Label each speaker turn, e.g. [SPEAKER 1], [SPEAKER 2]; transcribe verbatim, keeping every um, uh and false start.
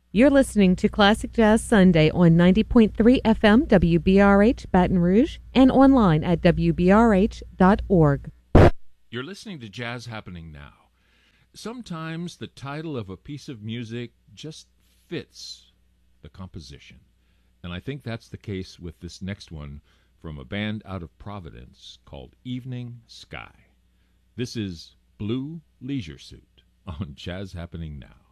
[SPEAKER 1] You're listening to Classic Jazz Sunday on ninety point three F M W B R H Baton Rouge and online at W B R H dot org.
[SPEAKER 2] You're listening to Jazz Happening Now. Sometimes the title of a piece of music just fits the composition. And I think that's the case with this next one from a band out of Providence called Evening Sky. This is Blue Leisure Suit on Jazz Happening Now.